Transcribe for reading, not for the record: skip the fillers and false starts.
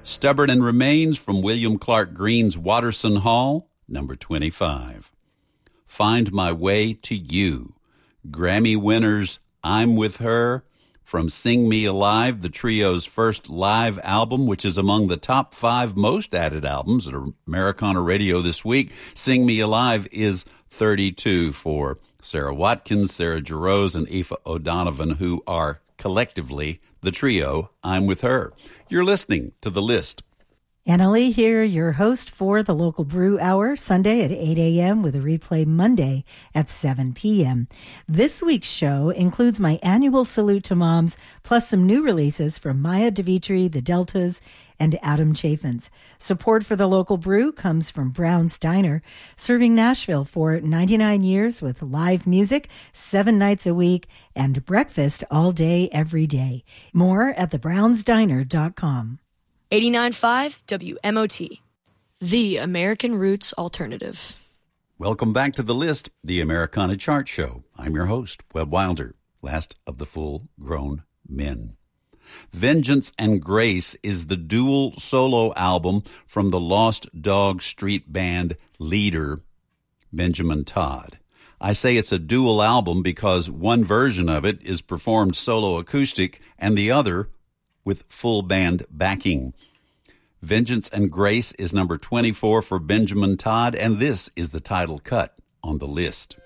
Stubborn and Remains from William Clark Green's Watterson Hall, number 25. Find My Way to You, Grammy winners I'm With Her from Sing Me Alive, the trio's first live album, which is among the top 5 most added albums at Americana Radio this week. Sing Me Alive is 32 for Sarah Watkins, Sarah Jarosz, and Aoife O'Donovan, who are collectively the trio I'm With Her. You're listening to The List. Annalee here, your host for the Local Brew Hour, Sunday at 8 a.m. with a replay Monday at 7 p.m. This week's show includes my annual Salute to Moms, plus some new releases from Maya DeVitri, The Deltas, and Adam Chaffins. Support for the Local Brew comes from Brown's Diner, serving Nashville for 99 years with live music 7 nights a week and breakfast all day, every day. More at thebrownsdiner.com. 89.5 WMOT, the American Roots Alternative. Welcome back to The List, the Americana Chart Show. I'm your host, Webb Wilder, last of the full-grown men. Vengeance and Grace is the dual solo album from the Lost Dog Street Band leader, Benjamin Todd. I say it's a dual album because one version of it is performed solo acoustic and the other with full band backing. Vengeance and Grace is number 24 for Benjamin Todd, and this is the title cut on The List.